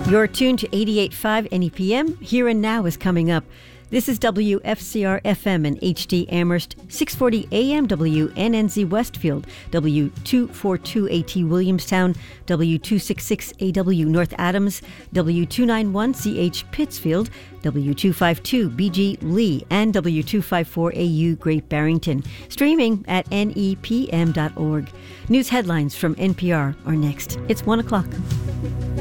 You're tuned to 88.5 NEPM. Here and Now is coming up. This is WFCR FM and HD Amherst, 640 AM WNNZ Westfield, W242AT Williamstown, W266AW North Adams, W291CH Pittsfield, W252BG Lee, and W254AU Great Barrington. Streaming at nepm.org. News headlines from NPR are next. It's 1 o'clock.